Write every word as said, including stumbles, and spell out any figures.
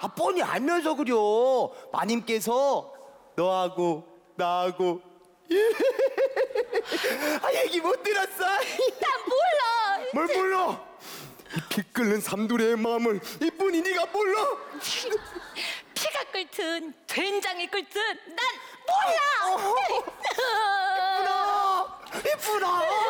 아, 뻔히 알면서 그려. 마님께서 너하고 나하고 아, 얘기 못 들었어? 난 몰라. 뭘 몰라? 이 피 끓는 삼두리의 마음을 이뿐이 네가 몰라? 피가 끓든 된장이 끓든 난 몰라. 이쁘다, 이쁘다.